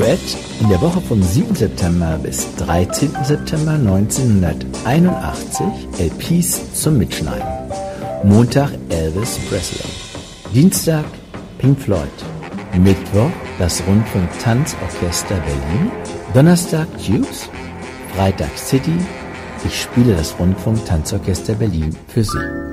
Duett in der Woche vom 7. September bis 13. September 1981 LPs zum Mitschneiden. Montag Elvis Presley, Dienstag Pink Floyd, Mittwoch das Rundfunk-Tanzorchester Berlin, Donnerstag Tubes, Freitag City, ich spiele das Rundfunk-Tanzorchester Berlin für Sie.